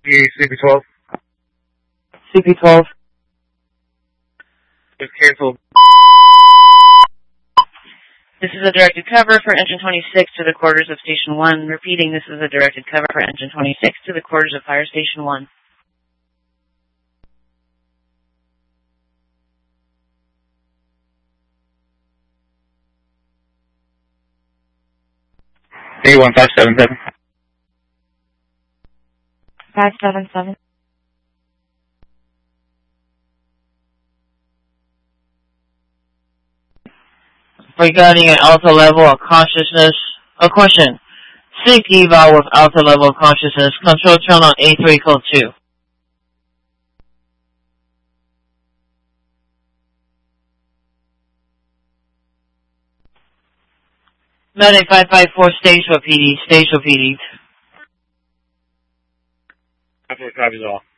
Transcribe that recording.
CP12. CP12. Just canceled. This is a directed cover for Engine 26 to the quarters of Station 1. Repeating, this is a directed cover for Engine 26 to the quarters of Fire Station 1. A1577. 577. Regarding an alpha level of consciousness, a question. Sync eval with alpha level of consciousness. Control turn on A3 code 2. Medic 554 stage for PD. Stage for PD. Absolutely copies all.